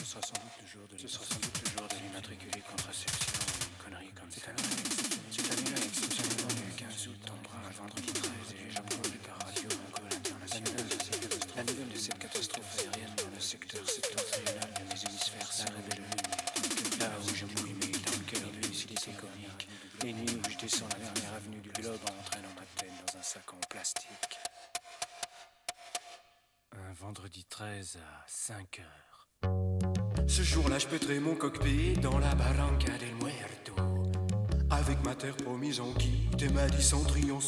sera sans doute le jour de l'immatriculé contraception, une connerie comme ça. Cette année-là, exceptionnellement, le 15 août tombera un vendredi 13 et je prends par radio Angol International. La nouvelle de cette catastrophe aérienne dans le secteur septentrional de mes hémisphères cérébraux. Là où je mouille mes dans le cœur de lucidité conique. Les nuits où je descends la dernière avenue du globe en entraînant ma tête dans un sac en plastique. Un vendredi 13 à 5 heures. Ce jour-là, je pèterai mon cockpit dans la barranca del Muerto. Avec ma terre promise en guide et ma 10 en triomphe